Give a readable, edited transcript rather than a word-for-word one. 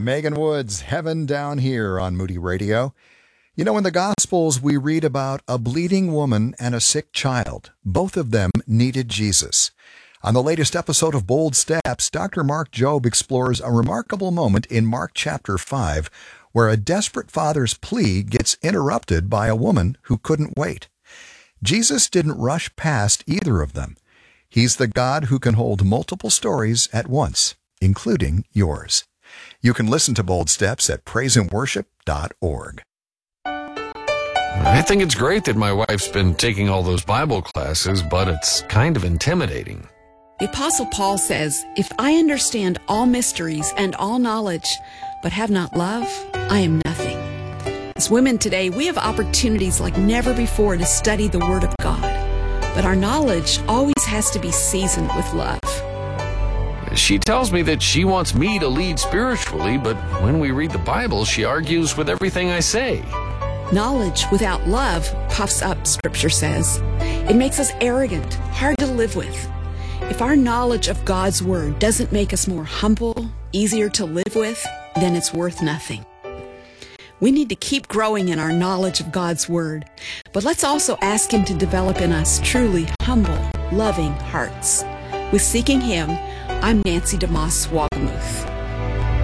Megan Woods, Heaven Down Here on Moody Radio. You know, in the Gospels, we read about a bleeding woman and a sick child. Both of them needed Jesus. On the latest episode of Bold Steps, Dr. Mark Jobe explores a remarkable moment in Mark chapter 5, where a desperate father's plea gets interrupted by a woman who couldn't wait. Jesus didn't rush past either of them. He's the God who can hold multiple stories at once, including yours. You can listen to Bold Steps at praiseandworship.org. I think it's great that my wife's been taking all those Bible classes, but it's kind of intimidating. The Apostle Paul says, "If I understand all mysteries and all knowledge, but have not love, I am nothing." As women today, we have opportunities like never before to study the Word of God, but our knowledge always has to be seasoned with love. She tells me that she wants me to lead spiritually, but when we read the Bible, she argues with everything I say. Knowledge without love puffs up, Scripture says. It makes us arrogant, hard to live with. If our knowledge of God's Word doesn't make us more humble, easier to live with, then it's worth nothing. We need to keep growing in our knowledge of God's Word, but let's also ask Him to develop in us truly humble, loving hearts. With Seeking Him, I'm Nancy DeMoss Wagamuth.